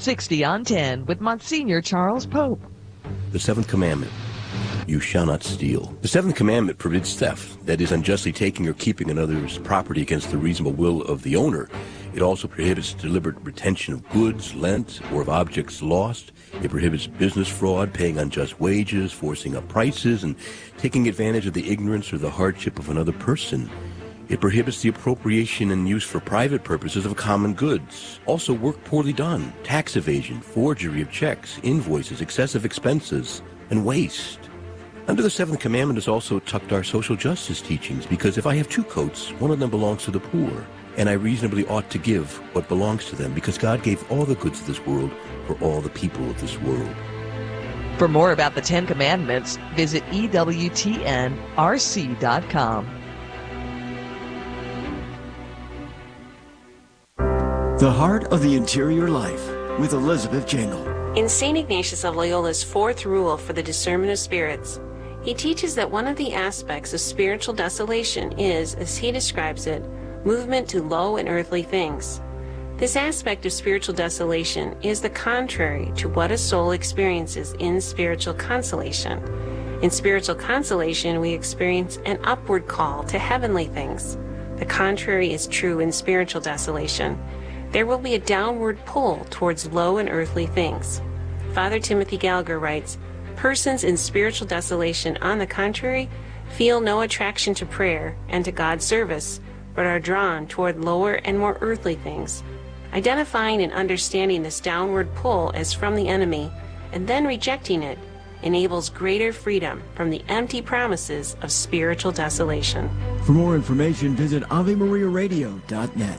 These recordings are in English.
60 on 10 with Monsignor Charles Pope. The seventh commandment, you shall not steal. The seventh commandment forbids theft, that is, unjustly taking or keeping another's property against the reasonable will of the owner. It also prohibits deliberate retention of goods lent or of objects lost. It prohibits business fraud, paying unjust wages, forcing up prices, and taking advantage of the ignorance or the hardship of another person. It prohibits the appropriation and use for private purposes of common goods. Also, work poorly done, tax evasion, forgery of checks, invoices, excessive expenses, and waste. Under the seventh commandment is also tucked our social justice teachings, because if I have two coats, one of them belongs to the poor, and I reasonably ought to give what belongs to them, because God gave all the goods of this world for all the people of this world. For more about the Ten Commandments, visit EWTNRC.com. The Heart of the Interior Life with Elizabeth Jangle. In St. Ignatius of Loyola's fourth rule for the discernment of spirits, he teaches that one of the aspects of spiritual desolation is, as he describes it, movement to low and earthly things. This aspect of spiritual desolation is the contrary to what a soul experiences in spiritual consolation. In spiritual consolation, we experience an upward call to heavenly things. The contrary is true in spiritual desolation. There will be a downward pull towards low and earthly things. Father Timothy Gallagher writes, persons in spiritual desolation, on the contrary, feel no attraction to prayer and to God's service, but are drawn toward lower and more earthly things. Identifying and understanding this downward pull as from the enemy, and then rejecting it, enables greater freedom from the empty promises of spiritual desolation. For more information, visit AveMariaRadio.net.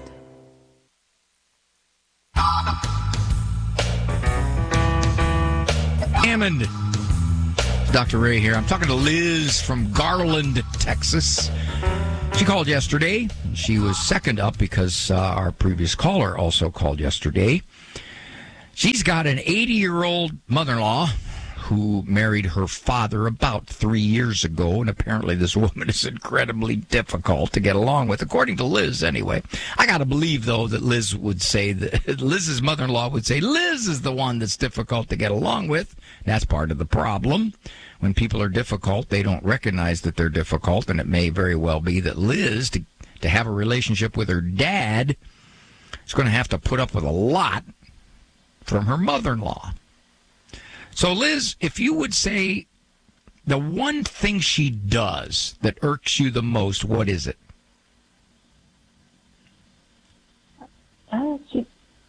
Hammond. Dr. Ray here. I'm talking to Liz from Garland, Texas. She called yesterday. She was second up because our previous caller also called yesterday. She's got an 80-year-old mother-in-law who married her father about 3 years ago, and apparently this woman is incredibly difficult to get along with, according to Liz anyway. I got to believe, though, that Liz would say that Liz's mother-in-law would say Liz is the one that's difficult to get along with. That's part of the problem. When people are difficult, they don't recognize that they're difficult, and it may very well be that Liz, to have a relationship with her dad, is going to have to put up with a lot from her mother-in-law. So, Liz, if you would say the one thing she does that irks you the most, what is it? She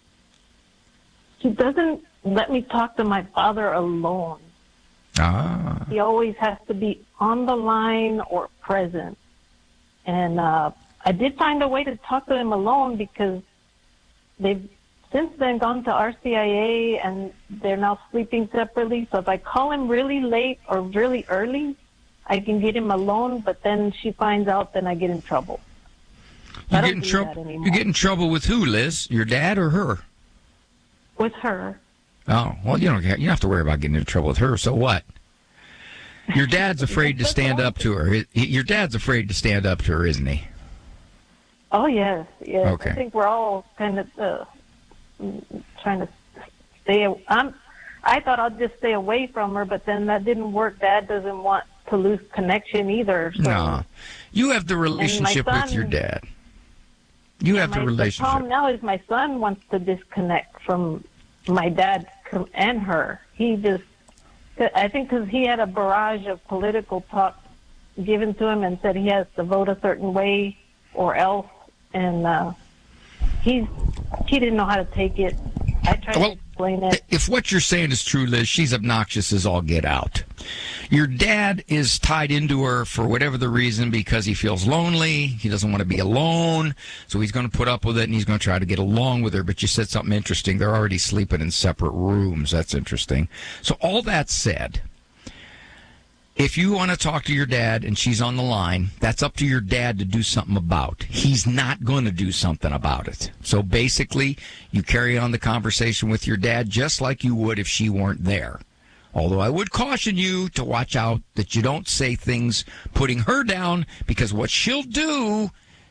doesn't let me talk to my father alone. He always has to be on the line or present. And I did find a way to talk to him alone, because they've since then gone to RCIA and they're now sleeping separately. So if I call him really late or really early, I can get him alone, but then she finds out, then I get in trouble. You get in trouble with who, Liz? Your dad or her? With her. Oh, well, you don't have to worry about getting into trouble with her. So what? Your dad's afraid to stand up to her. Your dad's afraid to stand up to her, isn't he? Oh, yes. Yes. Okay. I think we're all kind of trying to stay. I thought I'd just stay away from her, but then that didn't work. Dad doesn't want to lose connection either. So. No. You have the relationship with your dad. You have the relationship. The problem now is my son wants to disconnect from my dad and her. I think because he had a barrage of political talk given to him and said he has to vote a certain way or else, and he didn't know how to take it. I tried to explain it. If what you're saying is true, Liz, she's obnoxious as all get out. Your dad is tied into her for whatever the reason, because he feels lonely. He doesn't want to be alone, so he's going to put up with it, and he's going to try to get along with her. But you said something interesting. They're already sleeping in separate rooms. That's interesting. So all that said, if you want to talk to your dad and she's on the line, that's up to your dad to do something about. He's not going to do something about it. So basically, you carry on the conversation with your dad just like you would if she weren't there. Although I would caution you to watch out that you don't say things putting her down, because what she'll do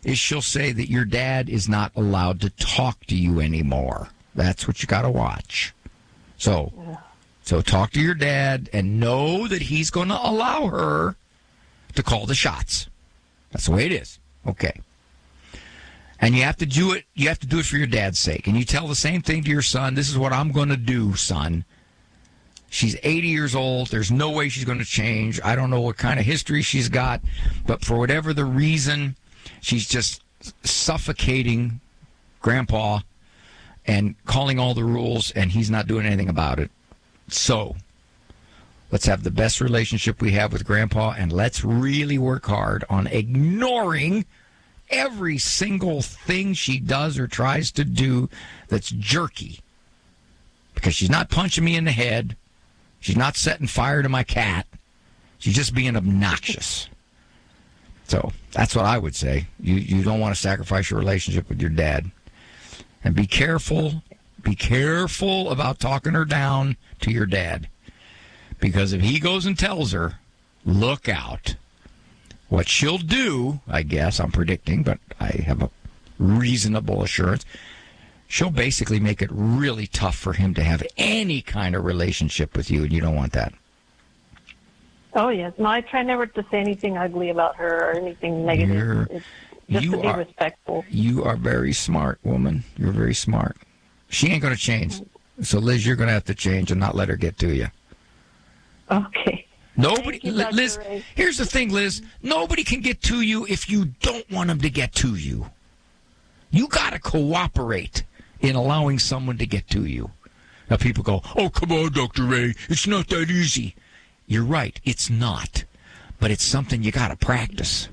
is she'll say that your dad is not allowed to talk to you anymore. That's what you got to watch. So talk to your dad and know that he's going to allow her to call the shots. That's the way it is. Okay. And you have to do it. You have to do it for your dad's sake. And you tell the same thing to your son. This is what I'm going to do, son. She's 80 years old. There's no way she's going to change. I don't know what kind of history she's got, but for whatever the reason, she's just suffocating Grandpa and calling all the rules, and he's not doing anything about it. So let's have the best relationship we have with Grandpa, and let's really work hard on ignoring every single thing she does or tries to do that's jerky. Because she's not punching me in the head. She's not setting fire to my cat. She's just being obnoxious. So that's what I would say. You don't want to sacrifice your relationship with your dad. And be careful. Be careful about talking her down to your dad. Because if he goes and tells her, look out. What she'll do, I guess, I'm predicting, but I have a reasonable assurance, she'll basically make it really tough for him to have any kind of relationship with you, and you don't want that. Oh, yes. No, I try never to say anything ugly about her or anything negative. It's just to be respectful. You are very smart, woman. You're very smart. She ain't going to change. So, Liz, you're going to have to change and not let her get to you. Okay. Nobody, Liz, here's the thing, Liz. Nobody can get to you if you don't want them to get to you. You got to cooperate in allowing someone to get to you. Now, people go, oh, come on, Dr. Ray. It's not that easy. You're right. It's not. But it's something you got to practice.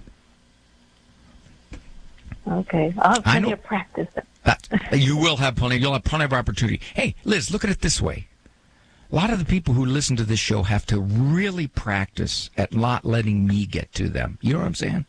Okay. I'll have plenty of practice. You will have plenty. You'll have plenty of opportunity. Hey, Liz, look at it this way. A lot of the people who listen to this show have to really practice at not letting me get to them. You know what I'm saying?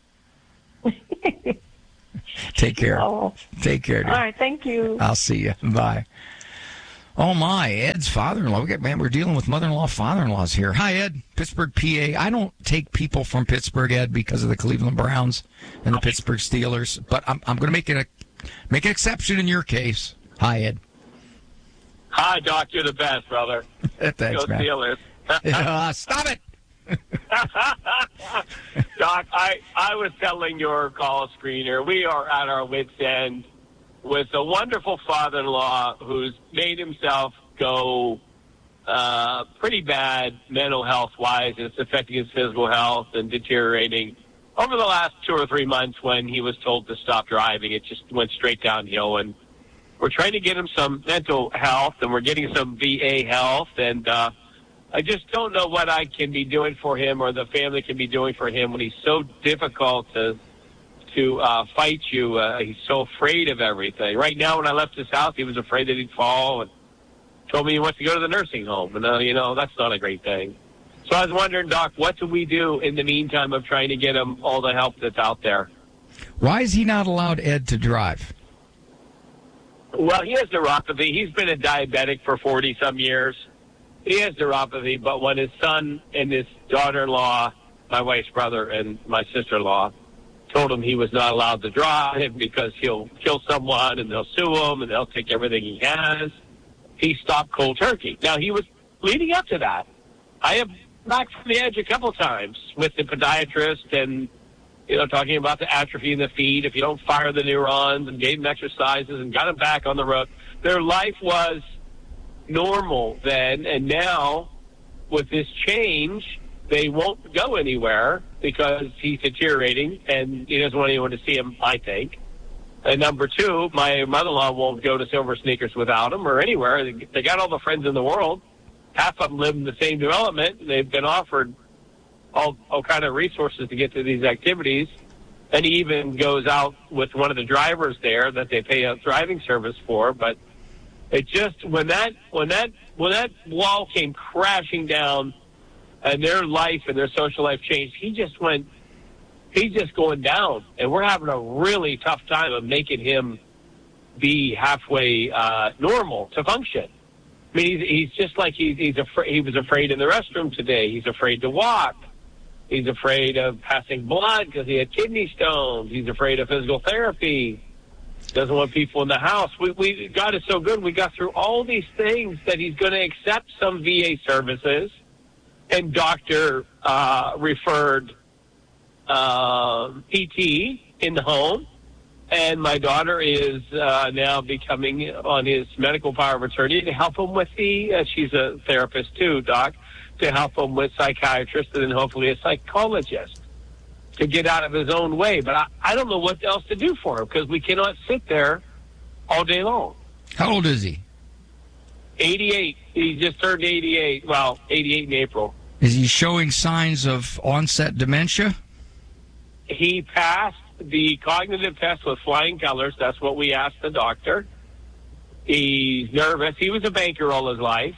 Take care. Oh. Take care, dear. All right, thank you. I'll see you. Bye. Oh, my. Ed's father-in-law. We're dealing with mother-in-law, father-in-laws here. Hi, Ed. Pittsburgh, PA. I don't take people from Pittsburgh, Ed, because of the Cleveland Browns and the Pittsburgh Steelers. But I'm going to make an exception in your case. Hi, Ed. Hi, Doc. You're the best, brother. Thanks, Go man. Steelers. Stop it. Doc, I was telling your call screener, we are at our wits' end with a wonderful father-in-law who's made himself go pretty bad mental health-wise, and it's affecting his physical health and deteriorating. Over the last 2 or 3 months when he was told to stop driving, it just went straight downhill, and we're trying to get him some mental health, and we're getting some VA health, and I just don't know what I can be doing for him or the family can be doing for him when he's so difficult to fight you. He's so afraid of everything. Right now, when I left his house, he was afraid that he'd fall and told me he wants to go to the nursing home. And, that's not a great thing. So I was wondering, Doc, what do we do in the meantime of trying to get him all the help that's out there? Why is he not allowed, Ed, to drive? Well, he has neuropathy. He's been a diabetic for 40-some years. He has neuropathy, but when his son and his daughter-in-law, my wife's brother and my sister-in-law, told him he was not allowed to drive because he'll kill someone and they'll sue him and they'll take everything he has, he stopped cold turkey. Now, he was leading up to that. I have knocked from the edge a couple times with the podiatrist and, talking about the atrophy in the feet, if you don't fire the neurons, and gave him exercises and got him back on the road. Their life was normal then, and now with this change, they won't go anywhere because he's deteriorating, and he doesn't want anyone to see him, I think. And number two, my mother-in-law won't go to Silver Sneakers without him or anywhere. They got all the friends in the world. Half of them live in the same development, and they've been offered all kind of resources to get to these activities. And he even goes out with one of the drivers there that they pay a driving service for. But it just, when that wall came crashing down and their life and their social life changed, he's just going down. And we're having a really tough time of making him be halfway normal to function. I mean, he's just like he was afraid in the restroom today. He's afraid to walk. He's afraid of passing blood because he had kidney stones. He's afraid of physical therapy. Doesn't want people in the house. God is so good. We got through all these things that he's going to accept some VA services and doctor referred PT in the home. And my daughter is now becoming on his medical power of attorney to help him with she's a therapist too, Doc, to help him with psychiatrist and then hopefully a psychologist to get out of his own way. But I don't know what else to do for him because we cannot sit there all day long. How old is he? 88. He just turned 88. Well, 88 in April. Is he showing signs of onset dementia? He passed the cognitive test with flying colors. That's what we asked the doctor. He's nervous. He was a banker all his life.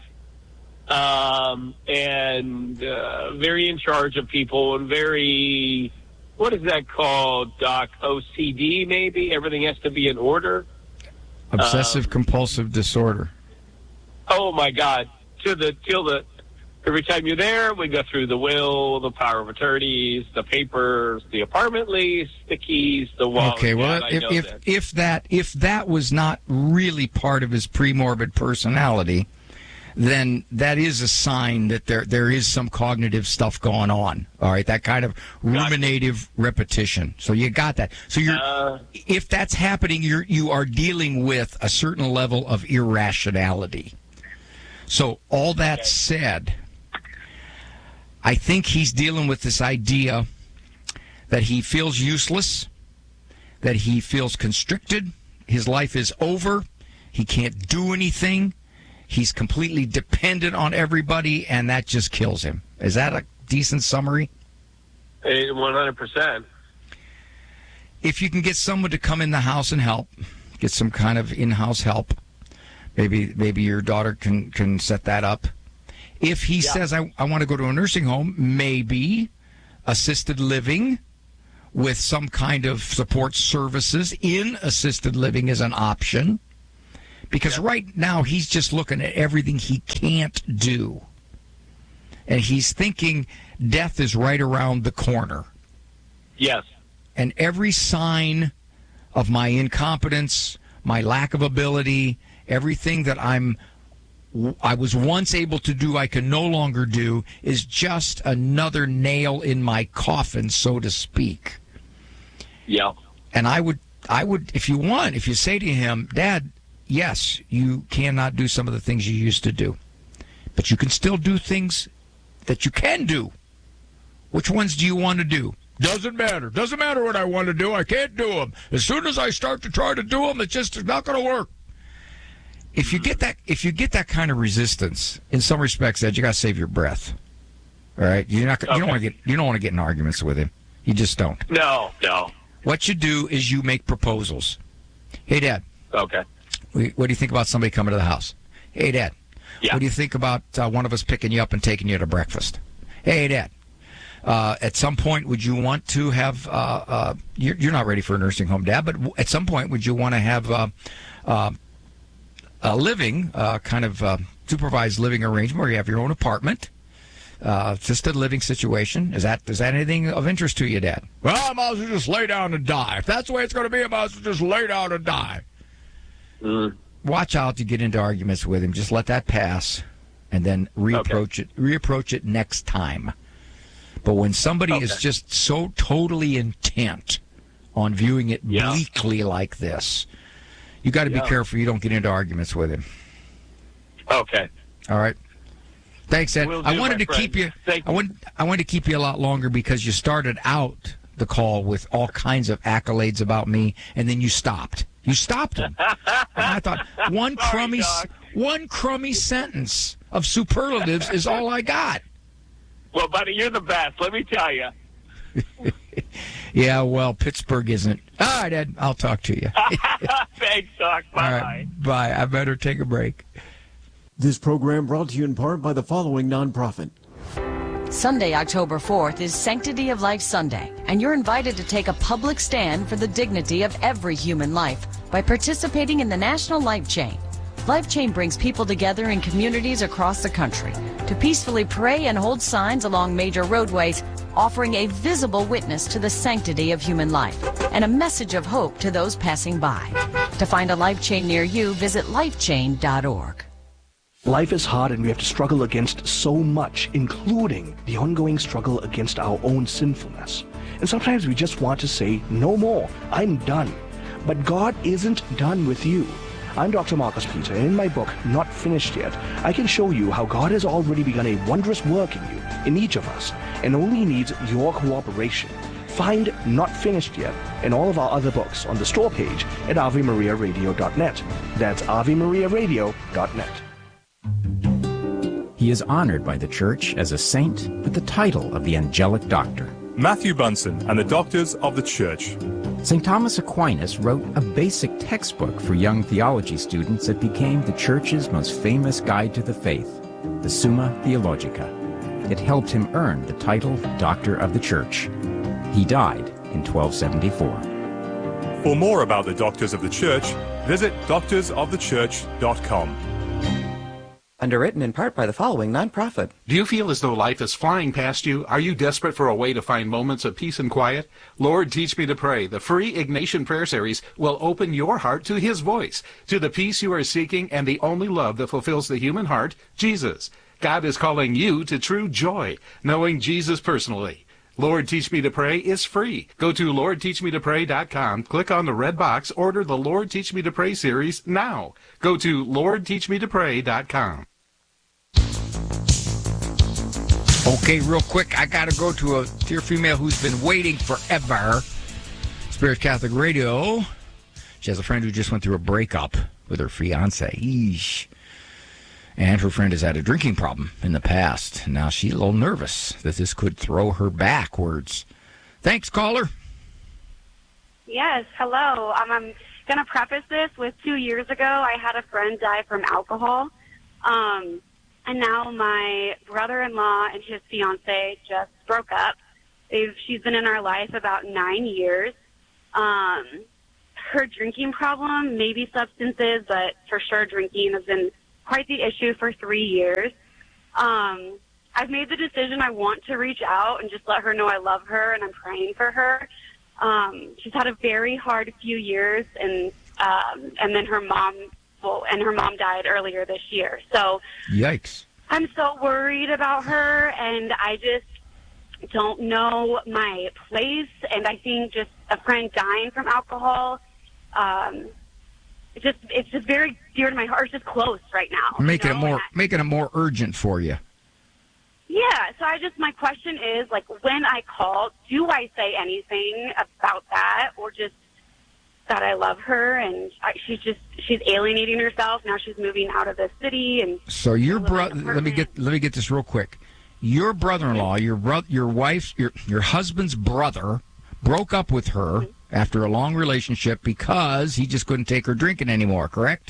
And very in charge of people and very, what is that called, Doc? OCD, maybe? Everything has to be in order. Obsessive compulsive disorder. Oh, my God. Every time you're there, we go through the will, the power of attorneys, the papers, the apartment lease, the keys, the wallet. Okay, well, if that was not really part of his premorbid personality, then that is a sign that there is some cognitive stuff going on. All right, that kind of ruminative repetition. So you got that. So if that's happening, you are dealing with a certain level of irrationality. So all that said, I think he's dealing with this idea that he feels useless, that he feels constricted, his life is over, he can't do anything, he's completely dependent on everybody, and that just kills him. Is that a decent summary? 100%. If you can get someone to come in the house and help, get some kind of in-house help, maybe your daughter can set that up. If he says, I want to go to a nursing home, maybe assisted living with some kind of support services in assisted living is an option. Because right now he's just looking at everything he can't do. And he's thinking death is right around the corner. Yes. And every sign of my incompetence, my lack of ability, everything that I was once able to do, I can no longer do, is just another nail in my coffin, so to speak. Yeah. And I would, if you say to him, Dad, yes, you cannot do some of the things you used to do, but you can still do things that you can do. Which ones do you want to do? Doesn't matter. Doesn't matter what I want to do. I can't do them. As soon as I start to try to do them, it's just not going to work. If you get that kind of resistance, in some respects, Ed, you got to save your breath. All right, you don't want to get in arguments with him. You just don't. No. What you do is you make proposals. Hey, Dad. Okay. What do you think about somebody coming to the house? Hey, Dad. Yeah. What do you think about one of us picking you up and taking you to breakfast? Hey, Dad. At some point, would you want to have? You're not ready for a nursing home, Dad. But at some point, would you want to have a living, kind of supervised living arrangement where you have your own apartment, just a living situation? Is that anything of interest to you, Dad? Well, I might as well just lay down and die. If that's the way it's going to be, I might as well just lay down and die. Watch out to get into arguments with him. Just let that pass, and then reapproach it next time. But when somebody is just so totally intent on viewing it bleakly like this, you got to be careful you don't get into arguments with him. Okay. All right. Thanks, Ed. I wanted to keep you. I wanted to keep you a lot longer because you started out the call with all kinds of accolades about me, and then you stopped. You stopped him. And I thought one crummy sentence of superlatives is all I got. Well, buddy, you're the best. Let me tell you. Yeah, well, Pittsburgh isn't. All right, Ed, I'll talk to you. Thanks, Doc. Bye. All right, bye. I better take a break. This program brought to you in part by the following nonprofit. Sunday, October 4th is Sanctity of Life Sunday, and you're invited to take a public stand for the dignity of every human life by participating in the National Life Chain. Life Chain brings people together in communities across the country to peacefully pray and hold signs along major roadways offering a visible witness to the sanctity of human life and a message of hope to those passing by. To find a Life Chain near you, visit lifechain.org. Life is hard and we have to struggle against so much, including the ongoing struggle against our own sinfulness. And sometimes we just want to say, no more, I'm done. But God isn't done with you. I'm Dr. Marcus Peter, and in my book, Not Finished Yet, I can show you how God has already begun a wondrous work in you, in each of us, and only needs your cooperation. Find Not Finished Yet and all of our other books on the store page at AveMariaRadio.net. That's AveMariaRadio.net. He is honored by the Church as a saint with the title of the Angelic Doctor. Matthew Bunson and the Doctors of the Church. St. Thomas Aquinas wrote a basic textbook for young theology students that became the Church's most famous guide to the faith, the Summa Theologica. It helped him earn the title Doctor of the Church. He died in 1274. For more about the Doctors of the Church, visit doctorsofthechurch.com. Underwritten in part by the following nonprofit. Do you feel as though life is flying past you? Are you desperate for a way to find moments of peace and quiet? Lord, Teach Me to Pray, the free Ignatian Prayer Series, will open your heart to His voice, to the peace you are seeking and the only love that fulfills the human heart, Jesus. God is calling you to true joy, knowing Jesus personally. Lord, Teach Me to Pray is free. Go to LordTeachMeToPray.com, click on the red box, order the Lord Teach Me to Pray series now. Go to LordTeachMeToPray.com. Okay, real quick, I got to go to a dear female who's been waiting forever. Spirit Catholic Radio. She has a friend who just went through a breakup with her fiancé. Eesh. And her friend has had a drinking problem in the past. Now she's a little nervous that this could throw her backwards. Thanks, caller. Yes, hello. I'm going to preface this with 2 years ago, I had a friend die from alcohol. And now my brother-in-law and his fiancé just broke up. She's been in our life about 9 years. Her drinking problem, maybe substances, but for sure drinking has been quite the issue for 3 years. I've made the decision I want to reach out and just let her know I love her and I'm praying for her. She's had a very hard few years, and then her mom died earlier this year. So yikes. I'm so worried about her, and I just don't know my place. And I think just a friend dying from alcohol, it's just very dear to my heart. It's just close right now. Making it more urgent for you. Yeah, so my question is, like, when I call, do I say anything about that, or just that I love her and she's alienating herself now? She's moving out of the city, and so your brother. Let me get this real quick. Your brother-in-law, your wife's, your husband's brother, broke up with her after a long relationship because he just couldn't take her drinking anymore. Correct?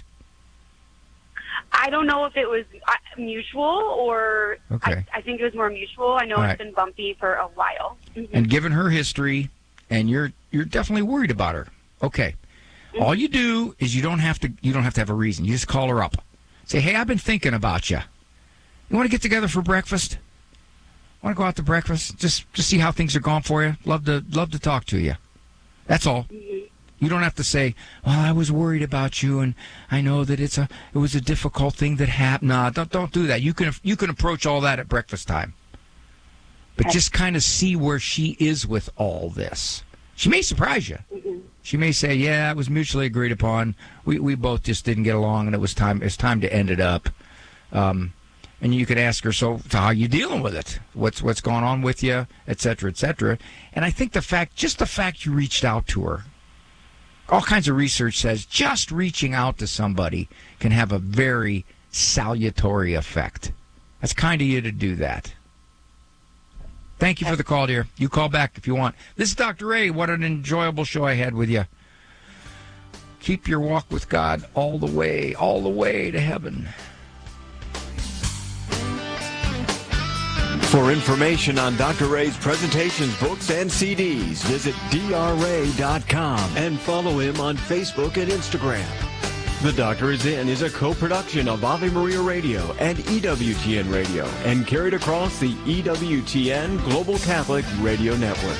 I don't know if it was mutual or okay. I think it was more mutual. I know it's been bumpy for a while. Mm-hmm. And given her history, and you're definitely worried about her. Okay. Mm-hmm. All you do is you don't have to have a reason. You just call her up. Say, "Hey, I've been thinking about you. You want to get together for breakfast? Want to go out to breakfast? Just see how things are going for you. Love to talk to you." That's all. Mm-hmm. You don't have to say, "Well, I was worried about you, and I know that it was a difficult thing that happened." No, don't do that. You can approach all that at breakfast time, but just kind of see where she is with all this. She may surprise you. Mm-hmm. She may say, "Yeah, it was mutually agreed upon. We both just didn't get along, and it was time. It's time to end it up." And you could ask her, "So how are you dealing with it? What's going on with you, et cetera, et cetera." And I think the fact you reached out to her. All kinds of research says just reaching out to somebody can have a very salutary effect. That's kind of you to do that. Thank you for the call, dear. You call back if you want. This is Dr. Ray. What an enjoyable show I had with you. Keep your walk with God all the way to heaven. For information on Dr. Ray's presentations, books, and CDs, visit drray.com and follow him on Facebook and Instagram. The Doctor Is In is a co-production of Ave Maria Radio and EWTN Radio and carried across the EWTN Global Catholic Radio Network.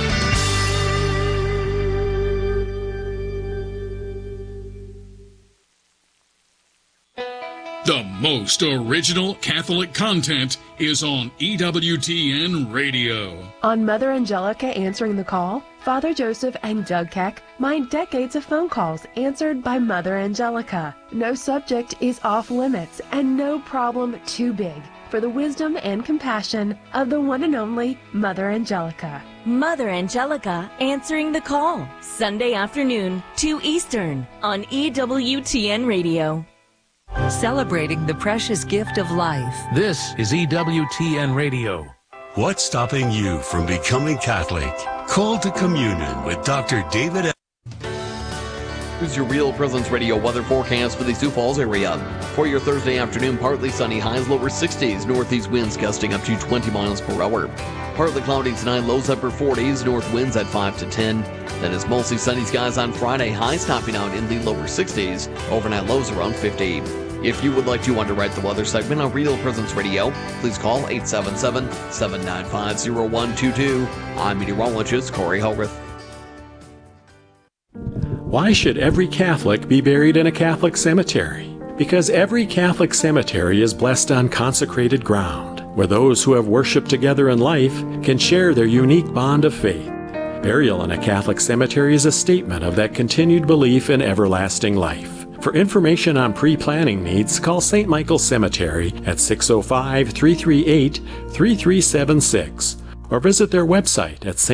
The most original Catholic content is on EWTN Radio. On Mother Angelica Answering the Call, Father Joseph and Doug Keck mine decades of phone calls answered by Mother Angelica. No subject is off limits and no problem too big for the wisdom and compassion of the one and only Mother Angelica. Mother Angelica Answering the Call, Sunday afternoon, 2 Eastern, on EWTN Radio. Celebrating the precious gift of life. This is EWTN Radio. What's stopping you from becoming Catholic? Call to communion with Dr. David. Here's your Real Presence Radio weather forecast for the Sioux Falls area. For your Thursday afternoon, partly sunny, highs lower 60s, northeast winds gusting up to 20 miles per hour. Partly cloudy tonight, lows upper 40s, north winds at 5 to 10. Then it's mostly sunny skies on Friday, highs topping out in the lower 60s, overnight lows around 50. If you would like to underwrite the weather segment on Real Presence Radio, please call 877-795-0122. I'm meteorologist Corey Hellrith. Why should every Catholic be buried in a Catholic cemetery? Because every Catholic cemetery is blessed on consecrated ground, where those who have worshiped together in life can share their unique bond of faith. Burial in a Catholic cemetery is a statement of that continued belief in everlasting life. For information on pre-planning needs, call St. Michael's Cemetery at 605-338-3376 or visit their website at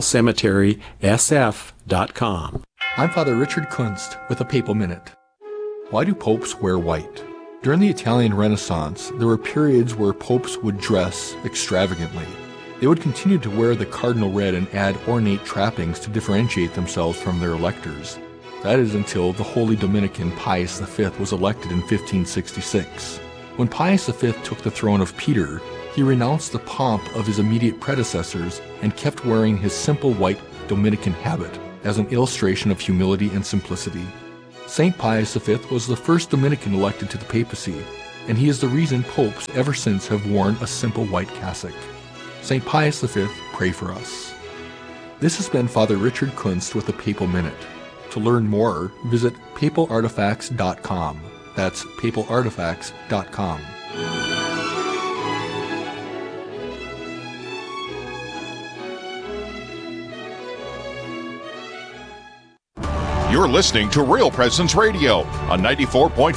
stmichaelcemeterysf.com. I'm Father Richard Kunst with a Papal Minute. Why do popes wear white? During the Italian Renaissance, there were periods where popes would dress extravagantly. They would continue to wear the cardinal red and add ornate trappings to differentiate themselves from their electors. That is until the Holy Dominican Pius V was elected in 1566. When Pius V took the throne of Peter, he renounced the pomp of his immediate predecessors and kept wearing his simple white Dominican habit as an illustration of humility and simplicity. St. Pius V was the first Dominican elected to the papacy, and he is the reason popes ever since have worn a simple white cassock. St. Pius V, pray for us. This has been Father Richard Kunst with the Papal Minute. To learn more, visit papalartifacts.com. That's papalartifacts.com. You're listening to Real Presence Radio on 94.5